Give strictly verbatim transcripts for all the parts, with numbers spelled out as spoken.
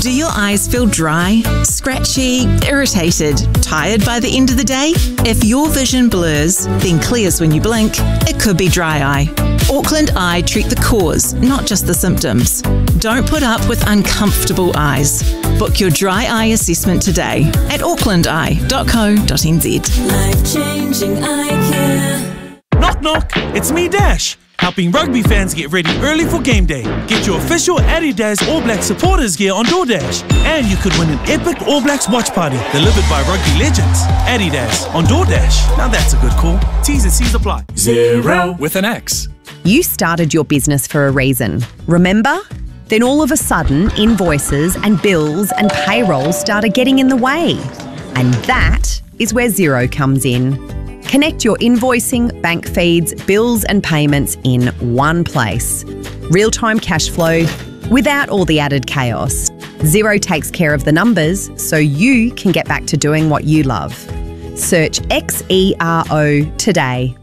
Do your eyes feel dry, scratchy, irritated, tired by the end of the day? If your vision blurs, then clears when you blink, it could be dry eye. Auckland Eye treat the cause, not just the symptoms. Don't put up with uncomfortable eyes. Book your dry eye assessment today at auckland eye dot co dot n z. Life-changing eye care. Knock knock, it's me Dash, helping rugby fans get ready early for game day. Get your official Adidas All Blacks supporters gear on DoorDash, and you could win an epic All Blacks watch party delivered by rugby legends. Adidas on DoorDash, now that's a good call. T's and C's apply. Zero with an X. You started your business for a reason, remember? Then all of a sudden, invoices and bills and payroll started getting in the way. And that is where Xero comes in. Connect your invoicing, bank feeds, bills and payments in one place. Real-time cash flow without all the added chaos. Xero takes care of the numbers so you can get back to doing what you love. Search X E R O today.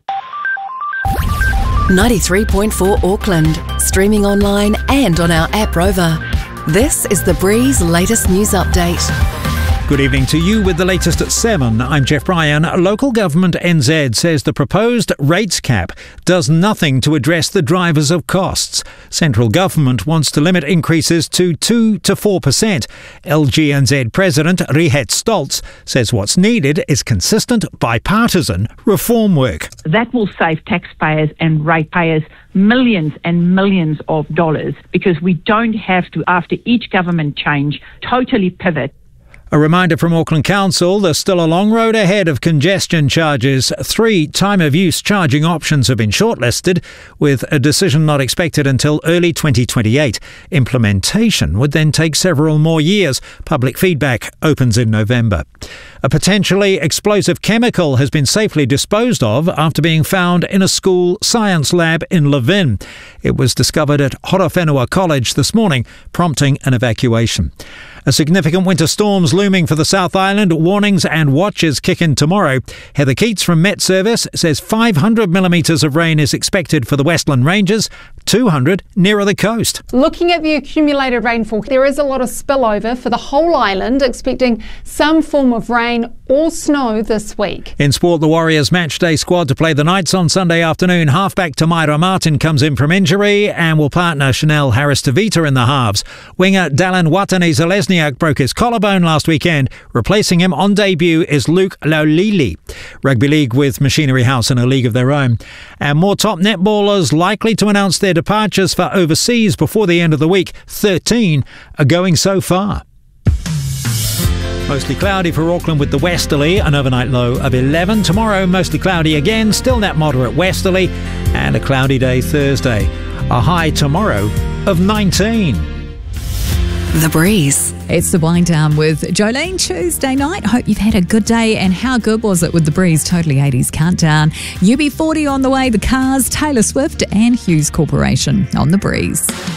ninety-three point four Auckland, streaming online and on our app Rover. This is The Breeze latest news update. Good evening to you with the latest at seven. I'm Jeff Bryan. Local government N Z says the proposed rates cap does nothing to address the drivers of costs. Central government wants to limit increases to two to four percent. L G N Z President Rihet Stoltz says what's needed is consistent bipartisan reform work. That will save taxpayers and ratepayers millions and millions of dollars, because we don't have to, after each government change, totally pivot. A reminder from Auckland Council, there's still a long road ahead of congestion charges. Three time-of-use charging options have been shortlisted, with a decision not expected until early twenty twenty-eight. Implementation would then take several more years. Public feedback opens in November. A potentially explosive chemical has been safely disposed of after being found in a school science lab in Levin. It was discovered at Horowhenua College this morning, prompting an evacuation. A significant winter storm's looming for the South Island. Warnings and watches kick in tomorrow. Heather Keats from Met Service says five hundred millimetres of rain is expected for the Westland Ranges, two hundred nearer the coast. Looking at the accumulated rainfall, there is a lot of spillover for the whole island, expecting some form of rain or snow this week. In sport, the Warriors matchday squad to play the Knights on Sunday afternoon. Halfback Tamaira Martin comes in from injury and will partner Chanel Harris-Tavita in the halves. Winger Dallin Watene-Zalesniak broke his collarbone last weekend. Replacing him on debut is Luke Laulili. Rugby League with Machinery House in a league of their own. And more top netballers likely to announce their departures for overseas before the end of the week. thirteen are going so far. Mostly cloudy for Auckland with the westerly, an overnight low of eleven. Tomorrow, mostly cloudy again, still that moderate westerly, and a cloudy day Thursday. A high tomorrow of nineteen. The Breeze. It's the wind down with Jolene Tuesday night. Hope you've had a good day. And how good was it with the Breeze Totally eighties Countdown? U B forty on the way, the Cars, Taylor Swift and Hughes Corporation on the Breeze.